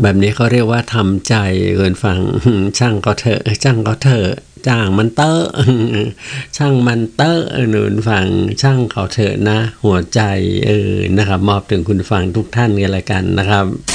แบบนี้เขาเรียกว่าทำใจเกินฟังช่างเขาเถอะจ้างมันเตอะช่างมันเตอะหนุนฟังช่างเขาเถอะนะหัวใจนะครับมอบถึงคุณฟังทุกท่านกันละกันนะครับ